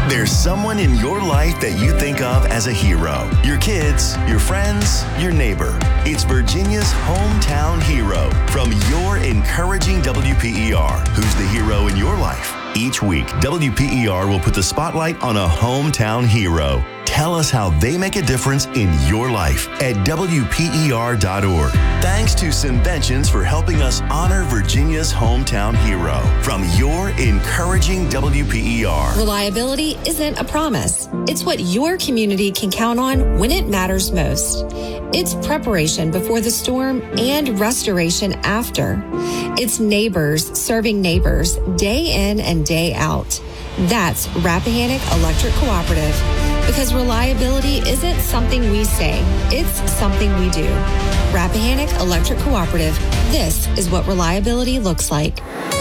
There's someone in your life that you think of as a hero. Your kids, your friends, your neighbor. It's Virginia's hometown hero from your encouraging WPER. Who's the hero in your life? Each week, WPER will put the spotlight on a hometown hero. Tell us how they make a difference in your life at WPER.org. Thanks to Synventions for helping us honor Virginia's hometown hero. From your encouraging WPER. Reliability isn't a promise. It's what your community can count on when it matters most. It's preparation before the storm and restoration after. It's neighbors serving neighbors day in and day out. That's Rappahannock Electric Cooperative. Because reliability isn't something we say, it's something we do. Rappahannock Electric Cooperative. This is what reliability looks like.